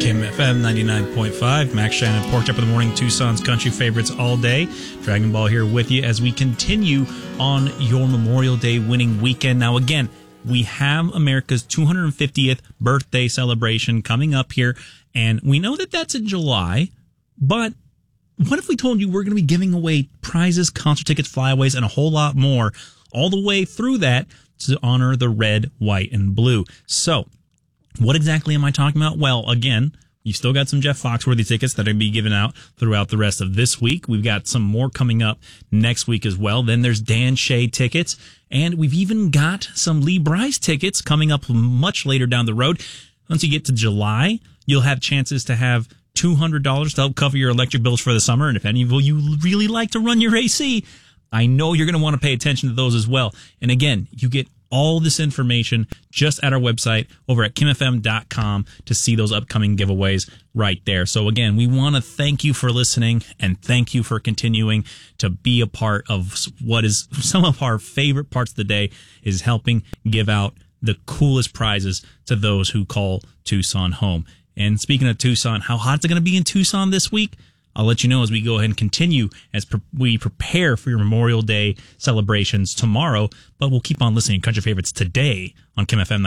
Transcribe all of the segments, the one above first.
Kim FM 99.5. Max Shannon, Porked Up in the Morning, Tucson's country favorites all day. Dragon Ball here with you as we continue on your Memorial Day winning weekend. Now, again, we have America's 250th birthday celebration coming up here, and we know that that's in July, but what if we told you we're going to be giving away prizes, concert tickets, flyaways, and a whole lot more all the way through that to honor the red, white, and blue? So, what exactly am I talking about? Well, again, you still got some Jeff Foxworthy tickets that are going to be given out throughout the rest of this week. We've got some more coming up next week as well. Then there's Dan Shea tickets, and we've even got some Lee Brice tickets coming up much later down the road. Once you get to July, you'll have chances to have $200 to help cover your electric bills for the summer. And if any of you really like to run your AC, I know you're going to want to pay attention to those as well. And again, you get all this information just at our website over at kimfm.com to see those upcoming giveaways right there. So again, we want to thank you for listening and thank you for continuing to be a part of what is some of our favorite parts of the day, is helping give out the coolest prizes to those who call Tucson home. And speaking of Tucson, how hot is it going to be in Tucson this week? I'll let you know as we go ahead and continue as we prepare for your Memorial Day celebrations tomorrow. But we'll keep on listening to Country Favorites today on Kim FM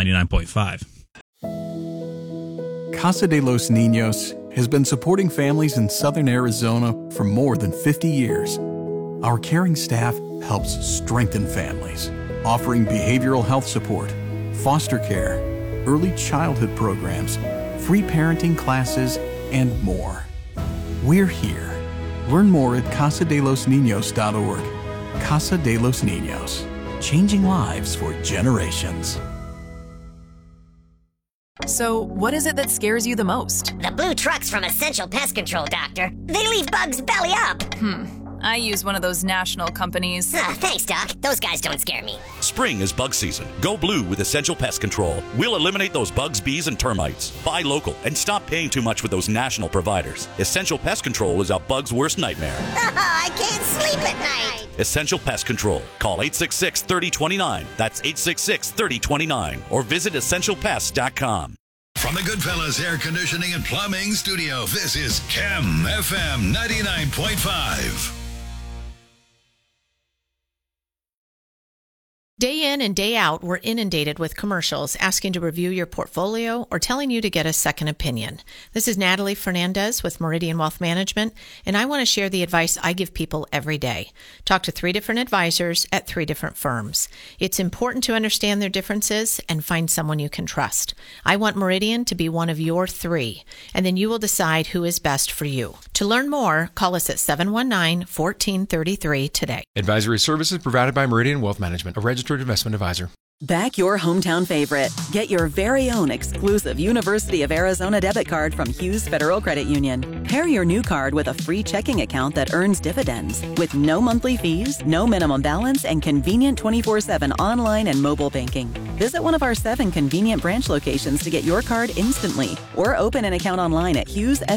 99.5. Casa de los Niños has been supporting families in southern Arizona for more than 50 years. Our caring staff helps strengthen families, offering behavioral health support, foster care, early childhood programs, free parenting classes, and more. We're here. Learn more at casadelosniños.org. Casa de los Niños, changing lives for generations. So, what is it that scares you the most? The blue trucks from Essential Pest Control, Doctor. They leave bugs belly up. I use one of those national companies. Thanks, Doc. Those guys don't scare me. Spring is bug season. Go blue with Essential Pest Control. We'll eliminate those bugs, bees, and termites. Buy local and stop paying too much with those national providers. Essential Pest Control is a bug's worst nightmare. I can't sleep at night. Essential Pest Control. Call 866-3029. That's 866-3029. Or visit EssentialPest.com. From the Goodfellas Air Conditioning and Plumbing Studio, this is Kim FM 99.5. Day in and day out, we're inundated with commercials asking to review your portfolio or telling you to get a second opinion. This is Natalie Fernandez with Meridian Wealth Management, and I want to share the advice I give people every day. Talk to 3 different advisors at 3 different firms. It's important to understand their differences and find someone you can trust. I want Meridian to be one of your 3, and then you will decide who is best for you. To learn more, call us at 719-1433 today. Advisory services provided by Meridian Wealth Management, a registered investment advisor. Back your hometown favorite. Get your very own exclusive University of Arizona debit card from Hughes Federal Credit Union. Pair your new card with a free checking account that earns dividends with no monthly fees, no minimum balance, and convenient 24/7 online and mobile banking. Visit one of our 7 convenient branch locations to get your card instantly or open an account online at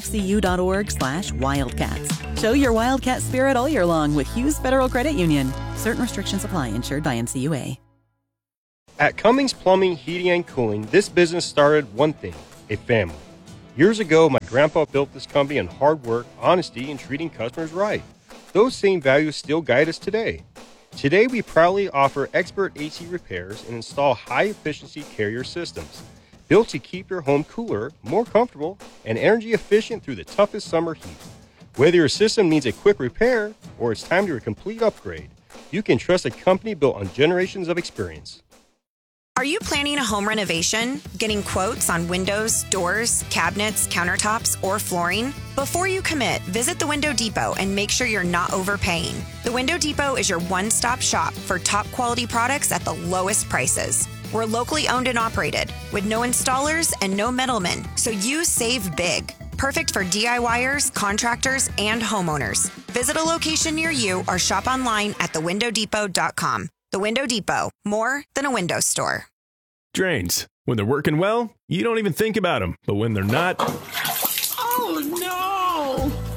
hughesfcu.org/wildcats. Show your Wildcat spirit all year long with Hughes Federal Credit Union. Certain restrictions apply. Insured by NCUA. At Cummings Plumbing, Heating, and Cooling, this business started one thing, a family. Years ago, my grandpa built this company on hard work, honesty, and treating customers right. Those same values still guide us today. Today, we proudly offer expert AC repairs and install high-efficiency carrier systems, built to keep your home cooler, more comfortable, and energy efficient through the toughest summer heat. Whether your system needs a quick repair or it's time for a complete upgrade, you can trust a company built on generations of experience. Are you planning a home renovation? Getting quotes on windows, doors, cabinets, countertops, or flooring? Before you commit, visit the Window Depot and make sure you're not overpaying. The Window Depot is your one-stop shop for top quality products at the lowest prices. We're locally owned and operated with no installers and no middlemen, so you save big. Perfect for DIYers, contractors, and homeowners. Visit a location near you or shop online at thewindowdepot.com. The Window Depot, more than a window store. Drains. When they're working well, you don't even think about them. But when they're not... Oh, no!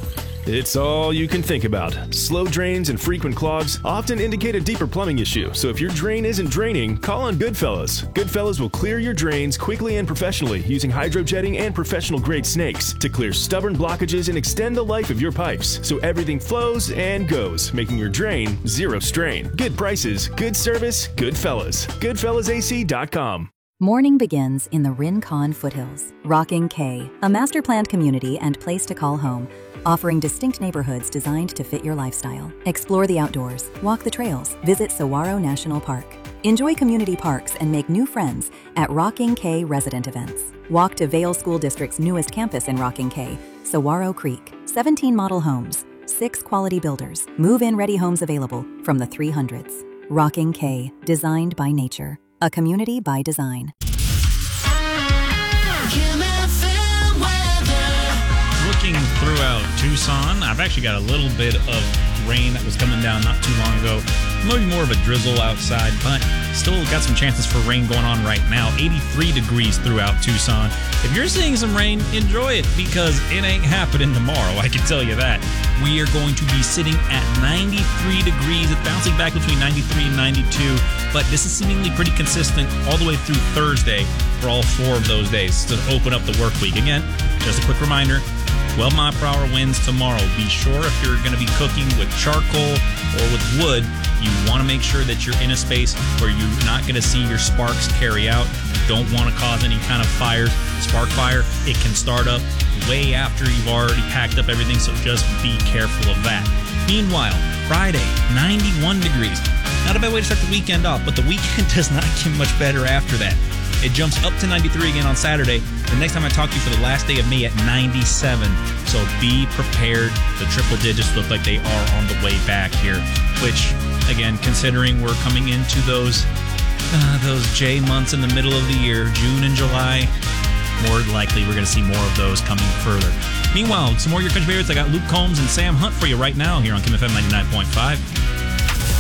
It's all you can think about. Slow drains and frequent clogs often indicate a deeper plumbing issue, so if your drain isn't draining, call on Goodfellas. Goodfellas will clear your drains quickly and professionally using hydrojetting and professional-grade snakes to clear stubborn blockages and extend the life of your pipes, so everything flows and goes, making your drain zero strain. Good prices, good service, Goodfellas. GoodfellasAC.com. Morning begins in the Rincon Foothills. Rocking K, a master-planned community and place to call home, offering distinct neighborhoods designed to fit your lifestyle. Explore the outdoors, walk the trails, visit Saguaro National Park. Enjoy community parks and make new friends at Rocking K resident events. Walk to Vail School District's newest campus in Rocking K, Saguaro Creek. 17 model homes, 6 quality builders, move-in ready homes available from the 300s. Rocking K, designed by nature. A community by design. Looking throughout Tucson, I've actually got a little bit of rain that was coming down not too long ago. Maybe more of a drizzle outside, but still got some chances for rain going on right now. 83 degrees throughout Tucson. If you're seeing some rain, enjoy it because it ain't happening tomorrow, I can tell you that. We are going to be sitting at 93 degrees. It's bouncing back between 93 and 92, but this is seemingly pretty consistent all the way through Thursday for all 4 of those days to open up the work week. Again, just a quick reminder, 12 mile per hour winds tomorrow. Be sure if you're going to be cooking with charcoal or with wood, you want to make sure that you're in a space where you're not going to see your sparks carry out. You don't want to cause any kind of fire, spark fire. It can start up way after you've already packed up everything, so just be careful of that. Meanwhile, Friday, 91 degrees. Not a bad way to start the weekend off, but the weekend does not get much better after that. It jumps up to 93 again on Saturday. The next time I talk to you for the last day of May at 97. So be prepared. The triple digits look like they are on the way back here, which, again, considering we're coming into those J months in the middle of the year, June and July, more likely we're going to see more of those coming further. Meanwhile, some more of your country favorites. I got Luke Combs and Sam Hunt for you right now here on Kim FM 99.5.